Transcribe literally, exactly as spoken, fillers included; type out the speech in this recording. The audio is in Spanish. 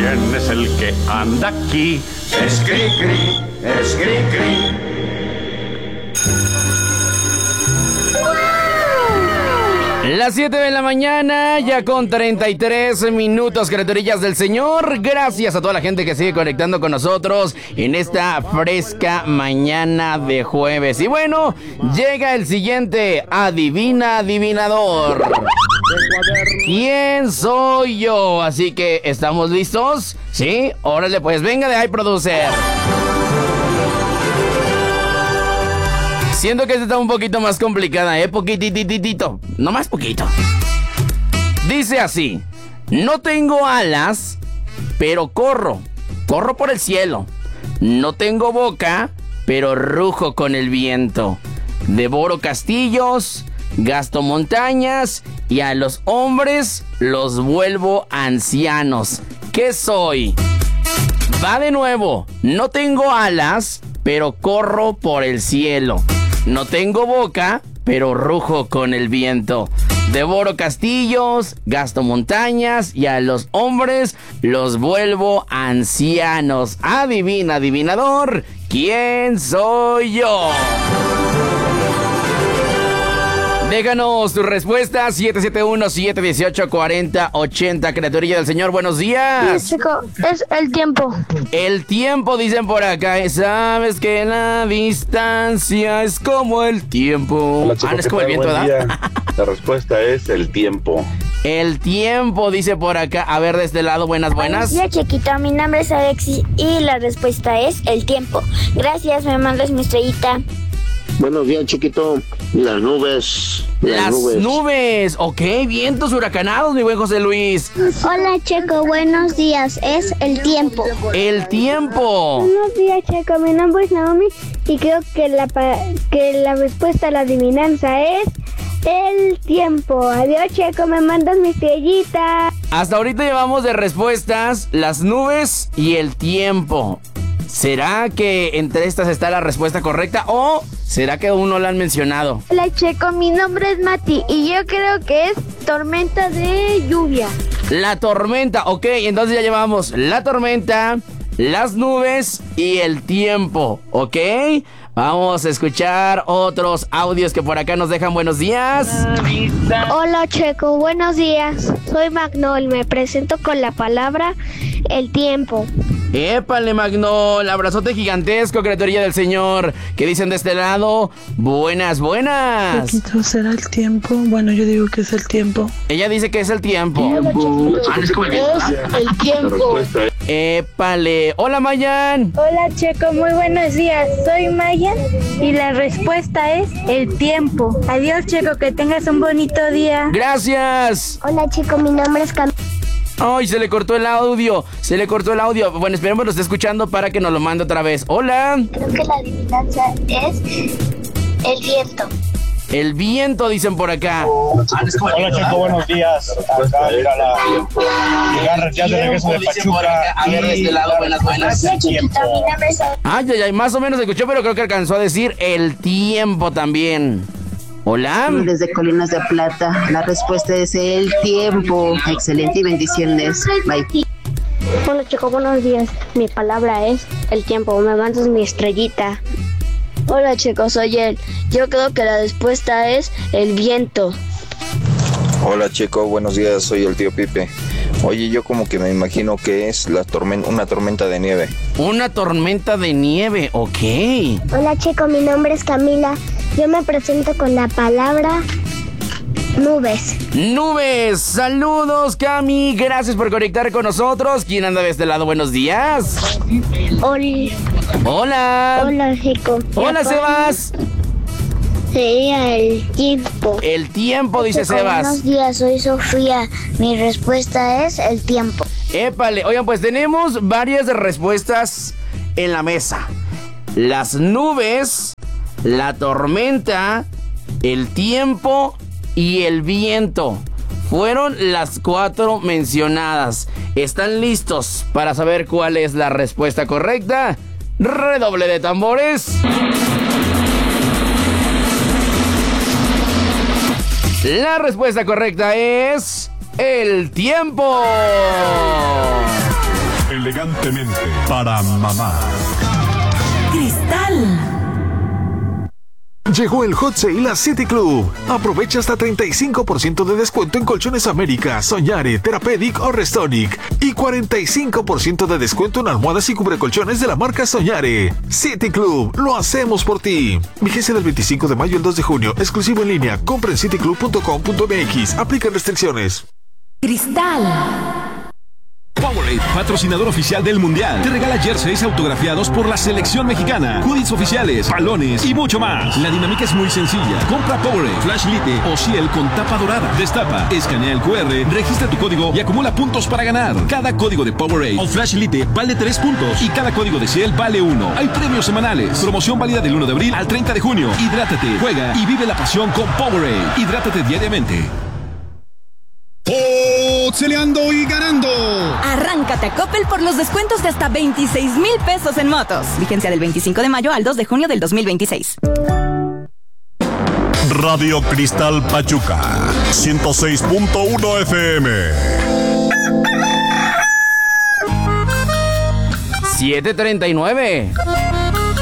¿Quién es el que anda aquí? Es Cricri, es Cricri. Las siete de la mañana, ya con treinta y tres minutos, criaturillas del Señor. Gracias a toda la gente que sigue conectando con nosotros en esta fresca mañana de jueves. Y bueno, llega el siguiente adivina adivinador. ¿Quién soy yo? Así que, ¿estamos listos? ¿Sí? Órale, pues venga de ahí, producer. Siento que esta está un poquito más complicada, ¿eh? Poquitititito. No más poquito. Dice así: no tengo alas, pero corro. Corro por el cielo. No tengo boca, pero rujo con el viento. Devoro castillos, gasto montañas y a los hombres los vuelvo ancianos. ¿Qué soy? Va de nuevo. No tengo alas, pero corro por el cielo. No tengo boca, pero rujo con el viento. Devoro castillos, gasto montañas y a los hombres los vuelvo ancianos. Adivina, adivinador, ¿quién soy yo? Déjanos tu respuesta, siete siete uno, siete uno ocho, cuatro cero ocho cero, criaturilla del Señor, buenos días. Sí, chico, es el tiempo. El tiempo, dicen por acá, y sabes que la distancia es como el tiempo. Hola, chico, ah, ¿no es como el viento, verdad? La respuesta es el tiempo. El tiempo, dice por acá. A ver, de este lado, buenas, buenas. Buenos días, chiquito, mi nombre es Alexis y la respuesta es el tiempo. Gracias, me mandas mi estrellita. Buenos días, chiquito. Las nubes. Las, las nubes. nubes. Ok, vientos huracanados, mi buen José Luis. Hola, Checo, buenos días. Es el tiempo. El tiempo. Buenos días, Checo. Mi nombre es Naomi y creo que la, que la respuesta a la adivinanza es el tiempo. Adiós, Checo, me mandas mi estrellita. Hasta ahorita llevamos de respuestas las nubes y el tiempo. ¿Será que entre estas está la respuesta correcta o será que aún no la han mencionado? Hola, Checo, mi nombre es Mati y yo creo que es tormenta de lluvia. La tormenta, ok, entonces ya llevamos la tormenta, las nubes y el tiempo, ¿ok? Vamos a escuchar otros audios que por acá nos dejan. Buenos días. Hola, Checo, buenos días. Soy Magnol, me presento con la palabra el tiempo. ¡Épale, Magnol! Abrazote gigantesco, criaturilla del Señor. ¿Qué dicen de este lado? Buenas, buenas. Chiquito, ¿será el tiempo? Bueno, yo digo que es el tiempo. Ella dice que es el tiempo. tiempo. Ah, es, es el tiempo. ¡Épale! ¡Hola, Mayan! Hola, Checo, muy buenos días. Soy Mayan y la respuesta es el tiempo. Adiós, Checo, que tengas un bonito día. ¡Gracias! Hola, Checo, mi nombre es Cam... ¡Ay, se le cortó el audio! Se le cortó el audio. Bueno, esperemos lo esté escuchando para que nos lo mande otra vez. ¡Hola! Creo que la adivinanza es el viento. El viento, dicen por acá. Hola, Checo, buenos días. Acá, mira la... Llegar ya de regreso de Pachuca. A ver, de este lado, buenas, buenas. Ay, ay, ay, más o menos escuchó, pero creo que alcanzó a decir el tiempo también. Hola. Desde Colinas de Plata, la respuesta es el tiempo. Excelente y bendiciones. Bye. Hola, Checo, buenos días. Mi palabra es el tiempo. Me mandas mi estrellita. Hola, Checo, soy él. Yo creo que la respuesta es el viento. Hola, Checo, buenos días. Soy el tío Pipe. Oye, yo como que me imagino que es la tormenta, una tormenta de nieve. Una tormenta de nieve, ok. Hola, Checo, mi nombre es Camila. Yo me presento con la palabra nubes. Nubes, saludos, Cami. Gracias por conectar con nosotros. ¿Quién anda de este lado? Buenos días. Hola. Hola. Hola, Checo. Hola, Sebas. Sería el tiempo. El tiempo, dice Checo, Sebas. Buenos días, soy Sofía. Mi respuesta es el tiempo. Épale, oigan, pues tenemos varias respuestas en la mesa. Las nubes, la tormenta, el tiempo y el viento. Fueron las cuatro mencionadas. ¿Están listos para saber cuál es la respuesta correcta? Redoble de tambores. La respuesta correcta es el tiempo. Elegantemente para mamá. Cristal. Llegó el Hot Sale a City Club. Aprovecha hasta treinta y cinco por ciento de descuento en Colchones América, Soñare, Therapeutic o Restonic. Y cuarenta y cinco por ciento de descuento en almohadas y cubrecolchones de la marca Soñare. City Club, lo hacemos por ti. Vigencia del veinticinco de mayo al dos de junio. Exclusivo en línea. Compra en city club punto com punto m x. Aplican restricciones. Cristal. Powerade, patrocinador oficial del Mundial, te regala jerseys autografiados por la selección mexicana, hoodies oficiales, balones y mucho más. La dinámica es muy sencilla. Compra Powerade, Flash Lite o Ciel con tapa dorada. Destapa, escanea el cu erre, registra tu código y acumula puntos para ganar. Cada código de Powerade o Flash Lite vale tres puntos y cada código de Ciel vale uno. Hay premios semanales. Promoción válida del uno de abril al treinta de junio. Hidrátate, juega y vive la pasión con Powerade. Hidrátate diariamente. Pixeleando y ganando. Arráncate a Coppel por los descuentos de hasta veintiséis mil pesos en motos. Vigencia del veinticinco de mayo al dos de junio del dos mil veintiséis. Radio Cristal Pachuca, ciento seis punto uno F M. siete treinta y nueve.